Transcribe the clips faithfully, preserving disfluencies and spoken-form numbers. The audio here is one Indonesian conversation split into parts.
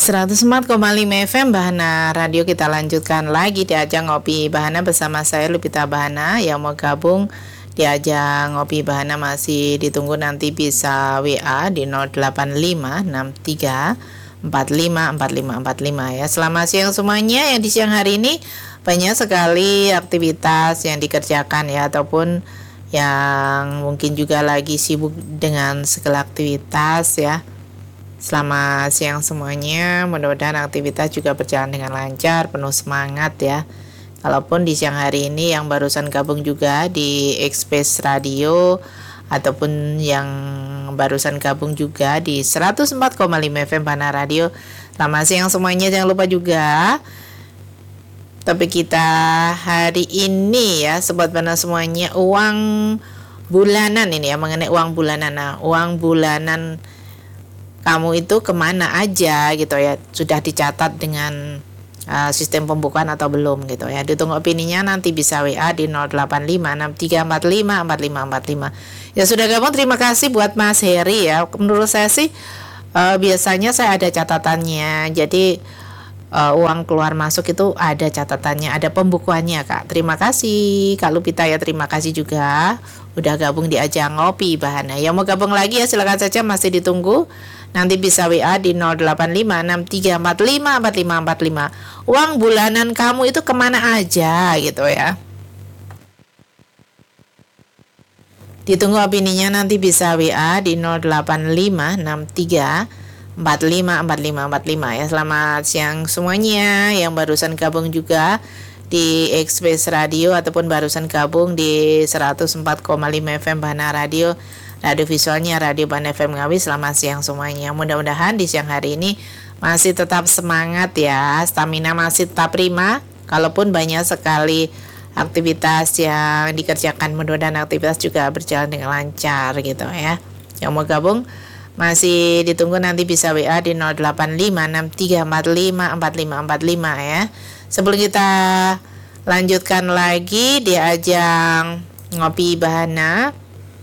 seratus empat koma lima F M Bahana Radio, kita lanjutkan lagi di ajang Ngopi Bahana bersama saya Lupita Bahana. Yang mau gabung di ajang Ngopi Bahana masih ditunggu, nanti bisa W A di nol delapan lima enam tiga empat lima empat lima empat lima ya. Selamat siang semuanya. Yang di siang hari ini banyak sekali aktivitas yang dikerjakan ya, ataupun yang mungkin juga lagi sibuk dengan segala aktivitas ya. Selamat siang semuanya, mudah-mudahan aktivitas juga berjalan dengan lancar, penuh semangat ya. Kalaupun di siang hari ini yang barusan gabung juga di Express Radio, ataupun yang barusan gabung juga di seratus empat koma lima F M Bahana Radio, selamat siang semuanya. Jangan lupa juga topik kita hari ini ya, Sobat Bahana semuanya, uang bulanan ini ya, mengenai uang bulanan. Nah, uang bulanan kamu itu kemana aja gitu ya, sudah dicatat dengan uh, sistem pembukuan atau belum gitu ya. Ditunggu opininya, nanti bisa W A di nol delapan lima enam tiga empat lima empat lima empat lima. Ya sudah gabung, terima kasih buat Mas Heri ya. Menurut saya sih uh, biasanya saya ada catatannya, jadi uh, uang keluar masuk itu ada catatannya, ada pembukuannya Kak. Terima kasih Kak Lupita ya, terima kasih juga udah gabung di ajang Ngopi Bahana. Yang mau gabung lagi ya silakan saja, masih ditunggu. Nanti bisa W A di nol delapan lima enam tiga empat lima empat lima empat lima. Uang bulanan kamu itu kemana aja gitu ya. Ditunggu opininya, nanti bisa W A di nol delapan lima enam tiga empat lima empat lima empat lima ya. Selamat siang semuanya yang barusan gabung juga di Express Radio, ataupun barusan gabung di seratus empat koma lima F M Bahana Radio, radio visualnya Radio Bahana F M Ngawi. Selamat siang semuanya. Mudah-mudahan di siang hari ini masih tetap semangat ya, stamina masih tetap prima. Kalaupun banyak sekali aktivitas yang dikerjakan, mudah-mudahan aktivitas juga berjalan dengan lancar gitu ya. Yang mau gabung masih ditunggu, nanti bisa W A di nol delapan lima enam tiga empat lima empat lima empat lima ya. Sebelum kita lanjutkan lagi di ajang Ngopi Bahana,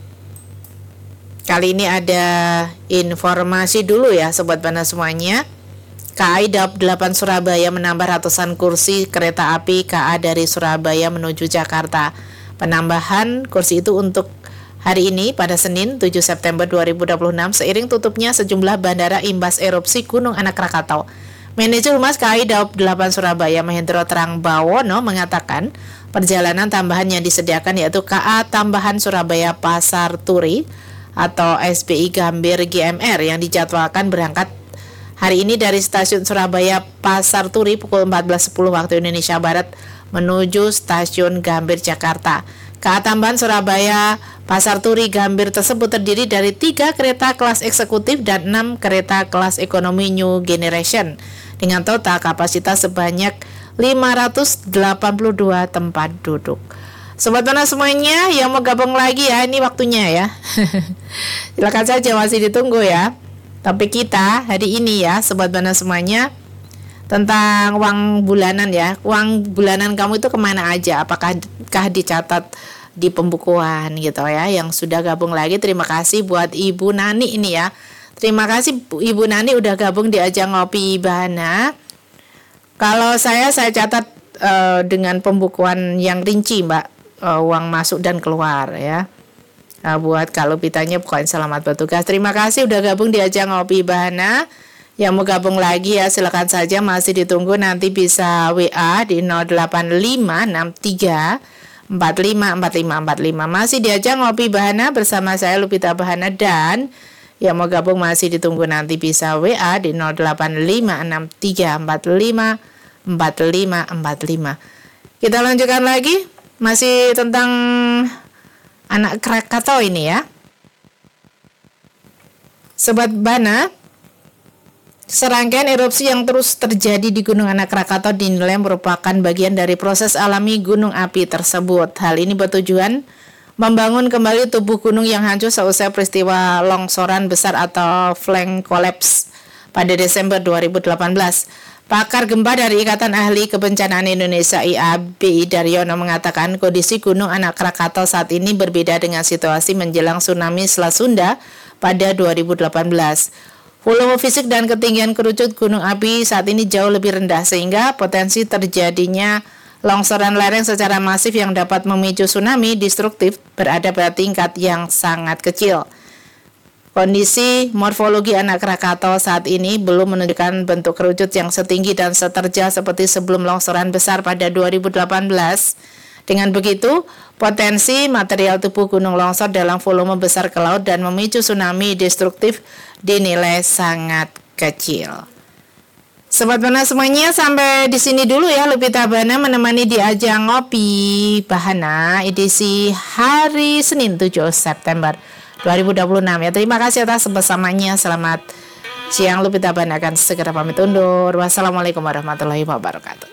kali ini ada informasi dulu ya Sobat Bahana semuanya. K A I Daob delapan Surabaya menambah ratusan kursi kereta api K A dari Surabaya menuju Jakarta. Penambahan kursi itu untuk hari ini pada Senin tujuh September dua ribu dua puluh enam seiring tutupnya sejumlah bandara imbas erupsi Gunung Anak Krakatau. Manajer Humas K A I Daob delapan Surabaya Mahendro Trangbawono mengatakan perjalanan tambahan yang disediakan yaitu K A tambahan Surabaya Pasar Turi atau S B I Gambir G M R yang dijadwalkan berangkat hari ini dari stasiun Surabaya Pasar Turi pukul empat belas sepuluh waktu Indonesia Barat menuju stasiun Gambir Jakarta. K A tambahan Surabaya Pasar Turi Gambir tersebut terdiri dari tiga kereta kelas eksekutif dan enam kereta kelas ekonomi New Generation dengan total kapasitas sebanyak lima ratus delapan puluh dua tempat duduk. Sobat Bahana semuanya yang mau gabung lagi ya, ini waktunya ya. Silakan saja, masih ditunggu ya. Topik kita hari ini ya Sobat Bahana semuanya tentang uang bulanan ya. Uang bulanan kamu itu kemana aja? Apakah kah dicatat di pembukuan gitu ya? Yang sudah gabung lagi, terima kasih buat Ibu Nani ini ya. Terima kasih Ibu Nani udah gabung di ajang Ngopi Bahana. Kalau saya saya catat uh, dengan pembukuan yang rinci Mbak, uh, uang masuk dan keluar ya. Uh, buat kalau pitanya pokoknya selamat bertugas. Terima kasih udah gabung di ajang Ngopi Bahana. Yang mau gabung lagi ya silakan saja, masih ditunggu, nanti bisa W A di nol delapan lima enam tiga empat lima empat lima empat lima. Masih di ajang Ngopi Bahana bersama saya Lupita Bahana, dan yang mau gabung masih ditunggu, nanti bisa W A di nol delapan lima enam tiga empat lima empat lima empat lima. Kita lanjutkan lagi masih tentang Anak Krakatau ini ya. Sobat Bahana, serangkaian erupsi yang terus terjadi di Gunung Anak Krakatau dinilai merupakan bagian dari proses alami gunung api tersebut. Hal ini bertujuan membangun kembali tubuh gunung yang hancur seusai peristiwa longsoran besar atau flank collapse pada Desember dua ribu delapan belas. Pakar gempa dari Ikatan Ahli Kebencanaan Indonesia I A B I Daryono mengatakan kondisi Gunung Anak Krakatau saat ini berbeda dengan situasi menjelang tsunami Selat Sunda pada dua ribu delapan belas. Volume fisik dan ketinggian kerucut gunung api saat ini jauh lebih rendah sehingga potensi terjadinya longsoran lereng secara masif yang dapat memicu tsunami destruktif berada pada tingkat yang sangat kecil. Kondisi morfologi anak Krakatau saat ini belum menunjukkan bentuk kerucut yang setinggi dan seterjal seperti sebelum longsoran besar pada dua ribu delapan belas. Dengan begitu, potensi material tubuh gunung longsor dalam volume besar ke laut dan memicu tsunami destruktif dinilai sangat kecil. Sobat Panas semuanya, sampai di sini dulu ya Lupita Bana menemani di ajang ngopi Bahana edisi hari Senin tujuh September dua ribu dua puluh enam ya. Terima kasih atas bersamanya. Selamat siang, Lupita Bana akan segera pamit undur. Wassalamualaikum warahmatullahi wabarakatuh.